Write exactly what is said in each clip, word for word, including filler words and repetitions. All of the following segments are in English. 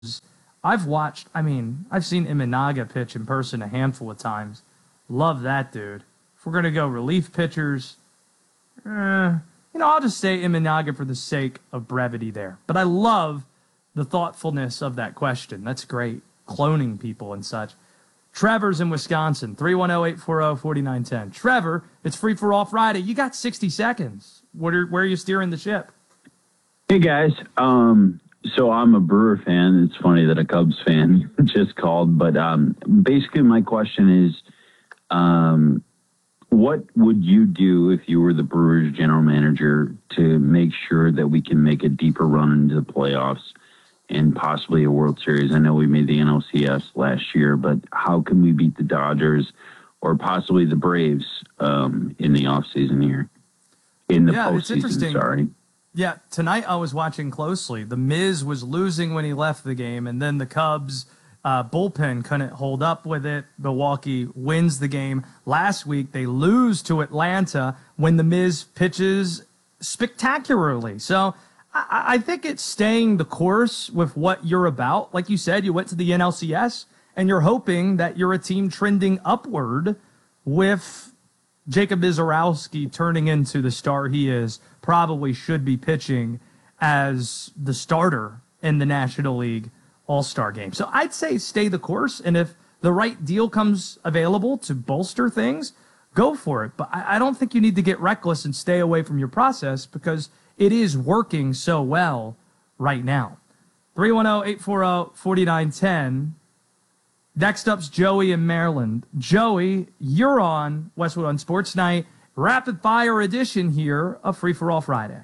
I've watched, I mean, I've seen Imanaga pitch in person a handful of times. Love that dude. If we're going to go relief pitchers, eh, you know, I'll just say Imanaga for the sake of brevity there. But I love the thoughtfulness of that question. That's great. Cloning people and such. Trevor's in Wisconsin, three one zero, eight four zero, four nine one zero. Trevor, it's Free for All Friday. You got sixty seconds. What are, where are you steering the ship? Hey, guys. Um, so I'm a Brewer fan. It's funny that a Cubs fan just called. But um, basically my question is, um, what would you do if you were the Brewers general manager to make sure that we can make a deeper run into the playoffs and possibly a World Series? I know we made the N L C S last year, but how can we beat the Dodgers or possibly the Braves um, in the offseason here? In the yeah, postseason, it's interesting. sorry. Yeah, tonight I was watching closely. The Miz was losing when he left the game, and then the Cubs uh, bullpen couldn't hold up with it. Milwaukee wins the game. Last week they lose to Atlanta when the Miz pitches spectacularly. So I, I think it's staying the course with what you're about. Like you said, you went to the N L C S, and you're hoping that you're a team trending upward with Jacob Mizorowski turning into the star he is. Probably should be pitching as the starter in the National League All-Star game. So I'd say stay the course, and if the right deal comes available to bolster things, go for it. But I, I don't think you need to get reckless and stay away from your process because it is working so well right now. three one zero, eight four zero, four nine one zero. Next up's Joey in Maryland. Joey, you're on Westwood on Sports Night. Rapid fire edition here of Free for All Friday.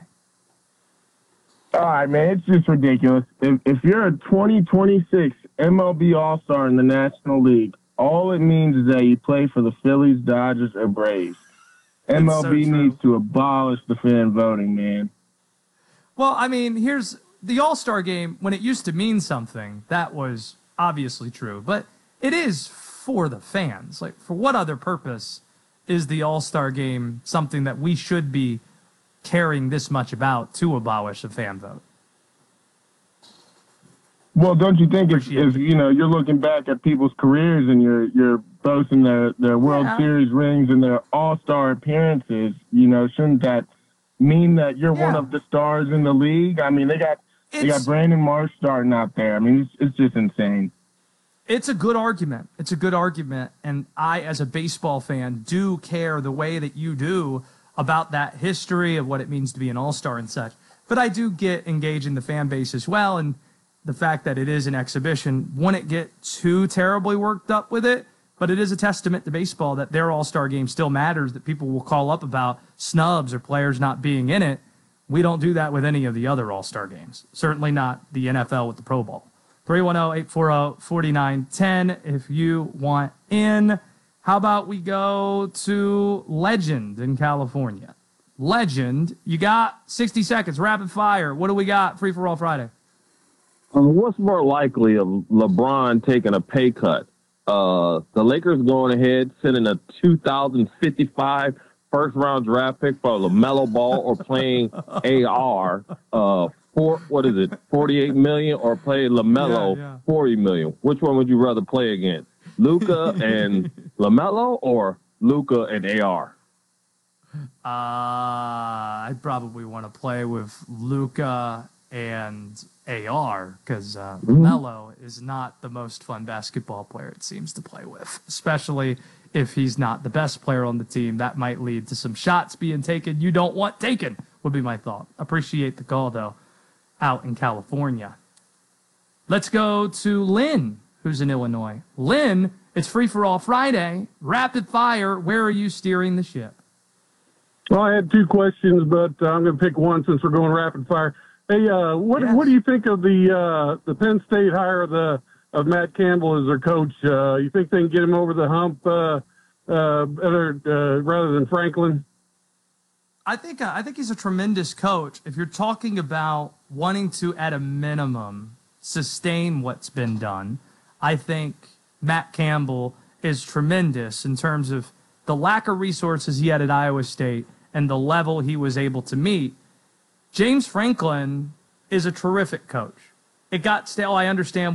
All right, man, it's just ridiculous. If, if you're a twenty twenty-six M L B All-Star in the National League, all it means is that you play for the Phillies, Dodgers, or Braves. That's M L B so needs to abolish the fan voting, man. Well, I mean, here's the All-Star game. When it used to mean something, that was obviously true. But it is for the fans. Like, for what other purpose is the All-Star game something that we should be caring this much about to abolish the fan vote? Well, don't you think if, if you know you're looking back at people's careers and you're you're boasting their, their World Yeah. Series rings and their All-Star appearances, you know, shouldn't that mean that you're Yeah. one of the stars in the league? I mean, they got they It's- got Brandon Marsh starting out there. I mean, it's, it's just insane. It's a good argument. It's a good argument. And I, as a baseball fan, do care the way that you do about that history of what it means to be an all-star and such. But I do get engaged in the fan base as well. And the fact that it is an exhibition, wouldn't get too terribly worked up with it. But it is a testament to baseball that their all-star game still matters, that people will call up about snubs or players not being in it. We don't do that with any of the other all-star games. Certainly not the N F L with the Pro Bowl. three one zero, eight four zero, four nine one zero if you want in. How about we go to Legend in California? Legend, you got sixty seconds, rapid fire. What do we got? Free for All Friday. Um, what's more likely of LeBron taking a pay cut? Uh, the Lakers going ahead, sending a two thousand fifty-five first-round draft pick for LaMelo Ball or playing A R uh, for, what is it, forty-eight million dollars or play LaMelo Yeah, yeah. forty million dollars? Which one would you rather play against? Luka and LaMelo or Luka and A R? Uh, I'd probably want to play with Luca and A R because uh, Melo is not the most fun basketball player it seems to play with, especially if he's not the best player on the team. That might lead to some shots being taken you don't want taken, would be my thought. Appreciate the call, though, out in California. Let's go to Lynn, who's in Illinois. Lynn, it's Free for All Friday. Rapid fire, where are you steering the ship? Well, I had two questions, but uh, I'm going to pick one since we're going rapid fire. Hey, uh, what Yes. what do you think of the uh, the Penn State hire of the of Matt Campbell as their coach? Uh, you think they can get him over the hump uh, uh, better uh, rather than Franklin? I think uh, I think he's a tremendous coach. If you're talking about wanting to, at a minimum, sustain what's been done, I think Matt Campbell is tremendous in terms of the lack of resources he had at Iowa State and the level he was able to meet. James Franklin is a terrific coach. it got stale. I understand